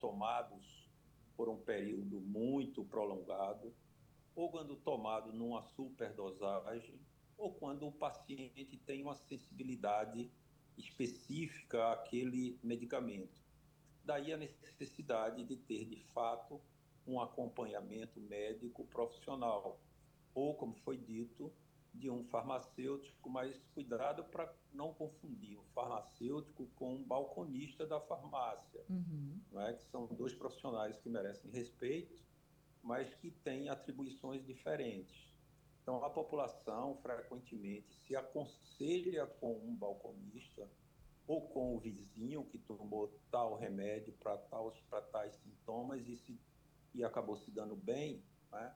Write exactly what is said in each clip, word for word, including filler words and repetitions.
tomados por um período muito prolongado, ou quando tomado numa superdosagem, ou quando o paciente tem uma sensibilidade específica àquele medicamento. Daí a necessidade de ter, de fato, um acompanhamento médico profissional, ou, como foi dito, de um farmacêutico, mas cuidado para não confundir o farmacêutico com um balconista da farmácia, Uhum. não é? Que são dois profissionais que merecem respeito, mas que têm atribuições diferentes. Então, a população frequentemente se aconselha com um balconista ou com o vizinho que tomou tal remédio para tais, para tais sintomas e, se, e acabou se dando bem, né?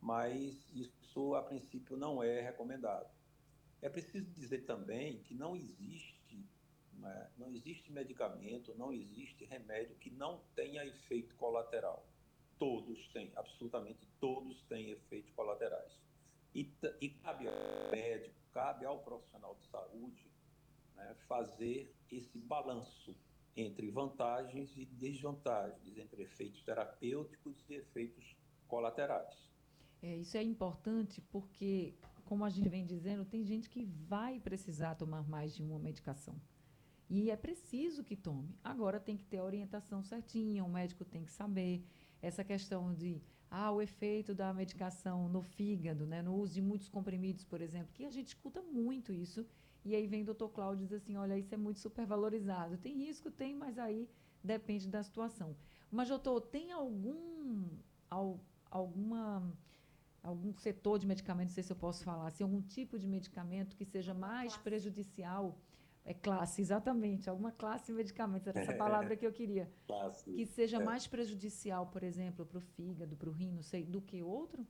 Mas isso, a princípio, não é recomendado. É preciso dizer também que não existe, né, não existe medicamento, não existe remédio que não tenha efeito colateral. Todos têm, absolutamente todos têm efeitos colaterais. E, e cabe ao médico, cabe ao profissional de saúde, né, fazer esse balanço entre vantagens e desvantagens, entre efeitos terapêuticos e efeitos colaterais. É, isso é importante porque, como a gente vem dizendo, tem gente que vai precisar tomar mais de uma medicação. E é preciso que tome. Agora tem que ter a orientação certinha, o médico tem que saber. Essa questão de ah, o efeito da medicação no fígado, né, no uso de muitos comprimidos, por exemplo, que a gente escuta muito isso. E aí vem o doutor Cláudio e diz assim: olha, isso é muito supervalorizado. Tem risco, tem, mas aí depende da situação. Mas, doutor, tem algum, al- alguma algum setor de medicamento, não sei se eu posso falar, assim, algum tipo de medicamento que seja Alguma mais classe. prejudicial, é classe, exatamente, alguma classe de medicamentos, era essa palavra que eu queria, que Clássico. seja É. mais prejudicial, por exemplo, para o fígado, para o rim, não sei, do que outro?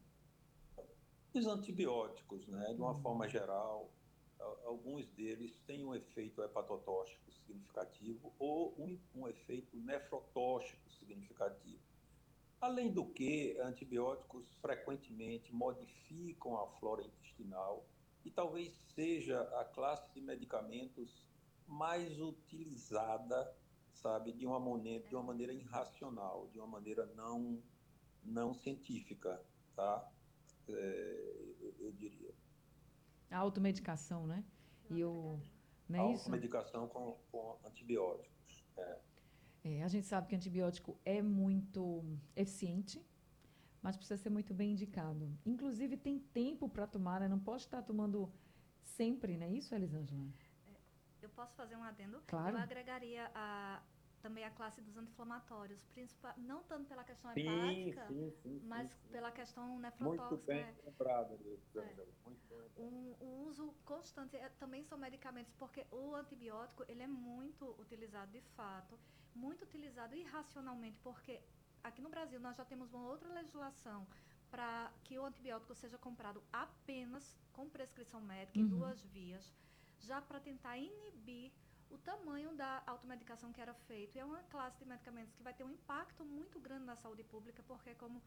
Os antibióticos, né, de uma forma Hum, geral, a- alguns deles têm um efeito hepatotóxico significativo ou um, um efeito nefrotóxico significativo. Além do que, antibióticos frequentemente modificam a flora intestinal e talvez seja a classe de medicamentos mais utilizada, sabe, de uma maneira, de uma maneira irracional, de uma maneira não, não científica, tá? É, eu, eu diria. a automedicação, né? Eu E o, agregaria. não é isso? Automedicação com, com antibióticos. É. É, a gente sabe que antibiótico é muito eficiente, mas precisa ser muito bem indicado. Inclusive, tem tempo para tomar, né? Não pode estar tomando sempre, não é isso, Elisângela? Eu posso fazer um adendo? Eu Claro. agregaria a, também a classe dos anti-inflamatórios, principal, não tanto pela questão Sim, hepática, sim, sim, sim, mas sim. pela questão Muito nefrotóxica. bem É, lembrado, é. Elisângela. Muito bem lembrado. Um, o uso constante é, também são medicamentos, porque o antibiótico ele é muito utilizado de fato, muito utilizado irracionalmente, porque aqui no Brasil nós já temos uma outra legislação para que o antibiótico seja comprado apenas com prescrição médica em Uhum. duas vias, já para tentar inibir o tamanho da automedicação que era feito. E é uma classe de medicamentos que vai ter um impacto muito grande na saúde pública, porque como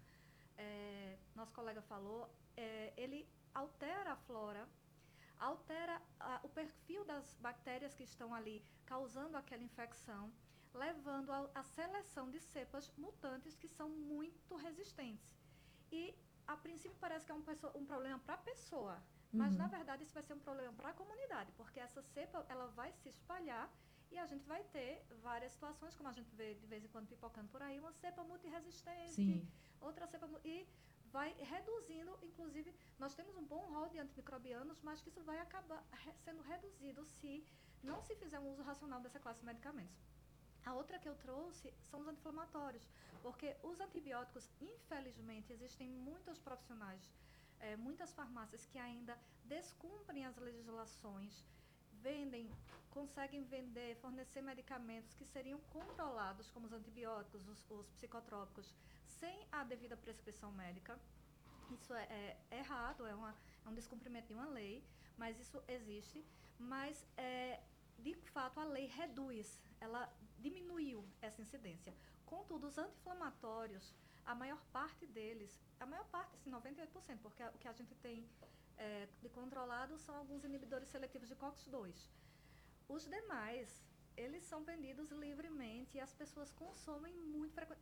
é, nosso colega falou, é, ele altera a flora, altera a, o perfil das bactérias que estão ali causando aquela infecção, levando à seleção de cepas mutantes que são muito resistentes. E a princípio parece que é um, um problema para a pessoa, mas na Uhum. verdade isso vai ser um problema para a comunidade, porque essa cepa ela vai se espalhar e a gente vai ter várias situações, como a gente vê de vez em quando pipocando por aí, uma cepa multiresistente, Sim. outra cepa e vai reduzindo, inclusive, nós temos um bom rol de antimicrobianos, mas que isso vai acabar sendo reduzido se não se fizer um uso racional dessa classe de medicamentos. A outra que eu trouxe são os anti-inflamatórios, porque os antibióticos, infelizmente, existem muitos profissionais, é, muitas farmácias que ainda descumprem as legislações, vendem, conseguem vender, fornecer medicamentos que seriam controlados, como os antibióticos, os, os psicotrópicos, sem a devida prescrição médica. Isso é, é errado, é, uma, é um descumprimento de uma lei, mas isso existe. Mas, é, de fato, a lei reduz, ela diminuiu essa incidência. Contudo, os anti-inflamatórios, a maior parte deles, a maior parte, assim, noventa e oito por cento, porque o que a gente tem é, de controlado são alguns inibidores seletivos de COX dois. Os demais, eles são vendidos livremente e as pessoas consomem muito frequentemente.